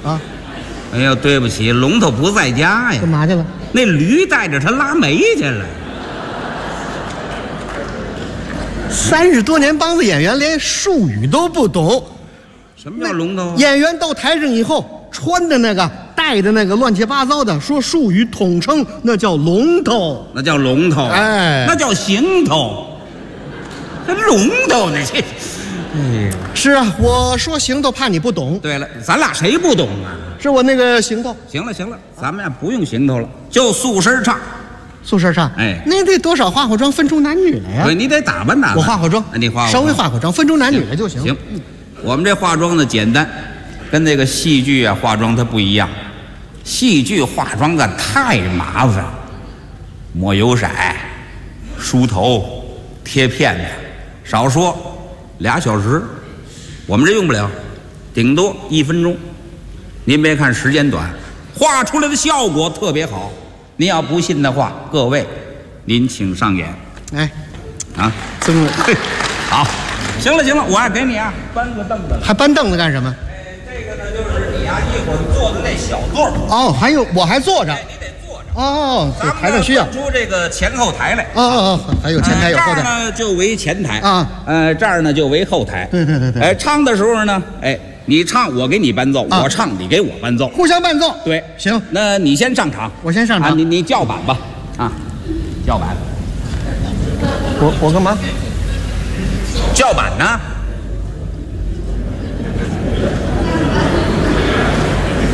啊。 哎呦，对不起，龙头不在家呀。 干嘛去了？ 那驴带着他拉煤去了。 30多年梆子演员连术语都不懂。 什么叫龙头？ 演员到台上以后，穿的那个、戴的那个乱七八糟的，说术语统称那叫龙头。 那叫龙头。 哎， 那叫行头。这龙头呢？这，哎， 是啊，我说行头，怕你不懂。 对了，咱俩谁不懂啊？ 是我那个行头。 行了行了，咱们呀不用行头了，就素身唱。 素身唱， 哎， 那得多少化妆分出男女来呀？ 对，你得打扮打扮。 我化化妆， 你化稍微化化妆，分出男女来就行。 行，我们这化妆呢简单，跟那个戏剧啊化妆它不一样。戏剧化妆啊太麻烦，抹油色、梳头、贴片子，少说2小时。我们这用不了，顶多1分钟。您别看时间短，画出来的效果特别好。 您要不信的话，各位，您请上演。 哎， 啊， 这么好，行了行了，我还给你啊搬个凳子。 还搬凳子干什么？ 这个呢就是你啊一会儿坐的那小座。 哦，还有我还坐着。 哎，你得坐着。 哦， 咱们台上需要。 出这个前后台来。 哦，还有前台有后台。 这儿呢就为前台啊， 这儿呢就为后台。 对。 哎，唱的时候呢，哎。 你唱，我给你伴奏；我唱，你给我伴奏， 互相伴奏。 对， 行。 那你先上场， 我先上场。 你叫板吧，啊，叫板。 我干嘛？ 叫板呢？